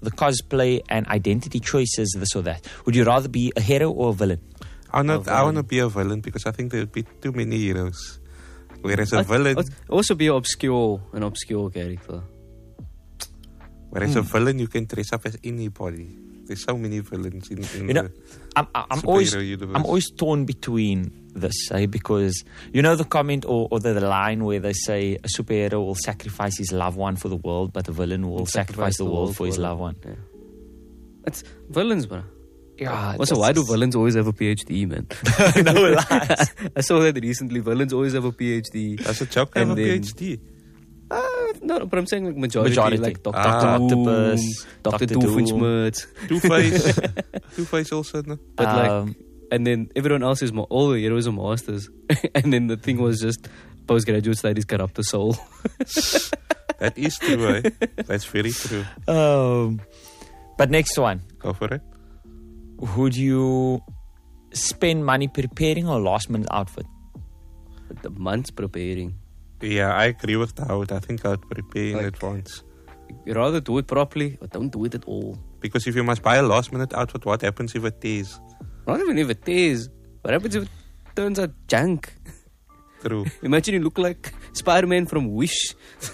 the cosplay and identity choices, this or that. Would you rather be a hero or a villain? I want to be a villain because I think there would be too many heroes. Whereas a villain... Also be an obscure character. Whereas a villain, you can dress up as anybody. There's so many villains in I'm always torn between this, because you know the comment or the line where they say a superhero will sacrifice his loved one for the world, but a villain will sacrifice the world for his loved one. Yeah. It's villains, bro. Yeah. Also, why do villains always have a PhD, man? No lies. I saw that recently. Villains always have a PhD. Does a Joker have a PhD? No, but I'm saying like majority. Like Dr. Octopus, Dr. Doofenshmirtz. Two-Face. Two-Face also, no? But and then everyone else is all the heroes are masters. And then the thing was just postgraduate studies corrupt the soul. That is true, eh? That's very true. But next one. Go for it. Would you spend money preparing or last minute outfit? The months preparing. Yeah, I agree with Dawood. I think I'd prepare in advance. You rather do it properly or don't do it at all. Because if you must buy a last minute outfit, what happens if it tears? Not even if it tears. What happens if it turns out junk? True. Imagine you look like Spider-Man from Wish.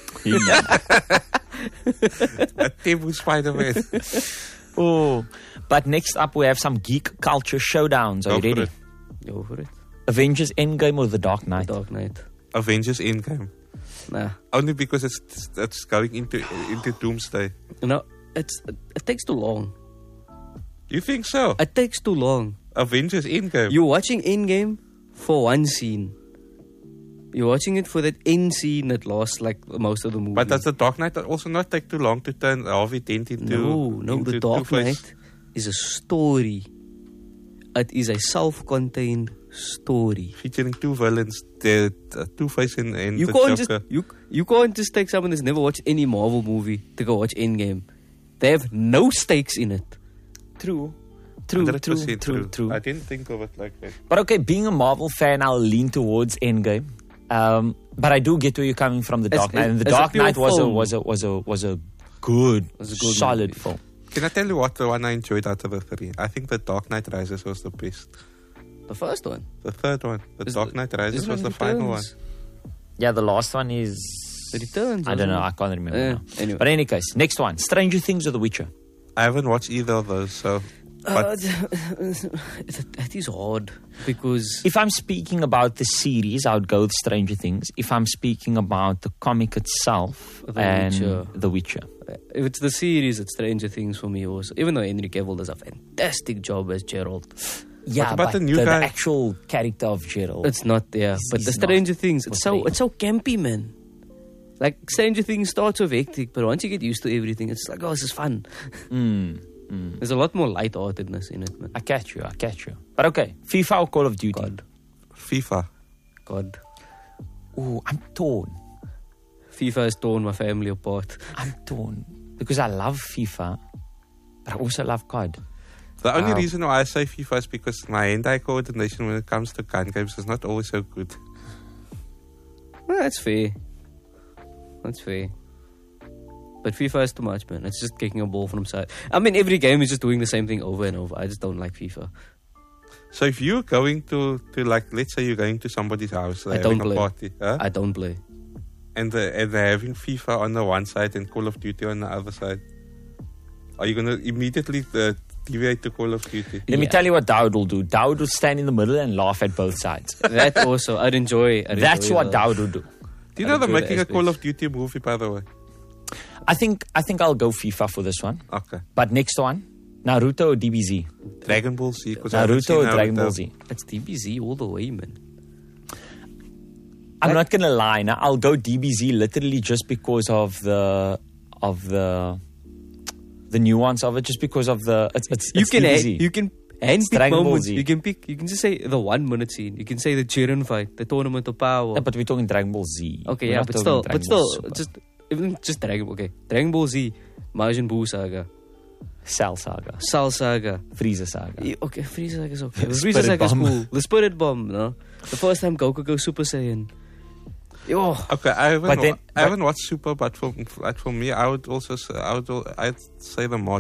A table Spider-Man. Oh, but next up we have some geek culture showdowns. Are you ready? Go for it. Avengers Endgame or The Dark Knight? The Dark Knight. Avengers Endgame. Nah. Only because it's going into Doomsday. No, it takes too long. You think so? It takes too long. Avengers Endgame. You're watching Endgame for one scene. You're watching it for that end scene that lasts like most of the movie. But does The Dark Knight also not take too long to turn Harvey Dent into... No, The Dark Knight is a story. It is a self-contained story. Featuring two villains, the Two-Face and you the can't Joker. You can't just take someone that's never watched any Marvel movie to go watch Endgame. They have no stakes in it. True. 100% True. I didn't think of it like that. But okay, being a Marvel fan, I'll lean towards Endgame. But I do get where you're coming from. The Dark Knight, and The Dark Knight was a good, solid movie. film. Can I tell you what the one I enjoyed out of the three? I think The Dark Knight Rises was the best. The first one? The third one. The Dark Knight Rises was the final one. Yeah, the last one is... The Returns. I don't know. I can't remember now. Anyway. But in any case, next one. Stranger Things or The Witcher? I haven't watched either of those, so... It is hard because... If I'm speaking about the series, I would go with Stranger Things. If I'm speaking about the comic itself The Witcher. If it's the series, it's Stranger Things for me also. Even though Henry Cavill does a fantastic job as Geralt. Yeah, but the actual character of Geralt. It's not there. But the Stranger Things, it's so campy, man. Like, Stranger Things starts off hectic, but once you get used to everything, it's like, oh, this is fun. There's a lot more light-heartedness in it, man. I catch you. But okay, FIFA or Call of Duty? God. FIFA. God. Ooh, I'm torn. FIFA has torn my family apart. I'm torn. Because I love FIFA, but I also love COD. The only reason why I say FIFA is because my hand-eye coordination when it comes to gun games is not always so good. Well, that's fair. But FIFA is too much, man. It's just kicking a ball from side. I mean, every game is just doing the same thing over and over. I just don't like FIFA. So if you're going to like, let's say you're going to somebody's house, they're having a party. Huh? I don't play. And they're having FIFA on the one side and Call of Duty on the other side. Are you going to immediately deviate to Call of Duty? Let me tell you what Dawood will do. Dawood will stand in the middle and laugh at both sides. That also, I'd enjoy. That's what Dawood will do. Do you know they're making a Call of Duty movie, by the way? I think I'll go FIFA for this one. Okay. But next one, Naruto or DBZ? Dragon Ball Z. Naruto or Dragon Ball Z? It's DBZ all the way, man. I'm not gonna lie. Now I'll go DBZ literally just because of the nuance of it. Just because of it's DBZ. You can handpick Dragon Ball moments. Z. You can just say the 1 minute scene. You can say the Jiren fight, the Tournament of Power. Yeah, but we're talking Dragon Ball Z. Okay, We're yeah, not but talking still, Dragon Ball Super. just Dragon Ball. Okay, Dragon Ball Z, Majin Buu Saga, Cell Saga, Cell Saga, Frieza Saga. Yeah, okay, Frieza Saga is okay. The Spirit Frieza Saga is Bomb. cool. The Spirit Bomb, no? The first time Goku goes Super Saiyan. Yo. Okay, I haven't watched Super, but for me, I'd say the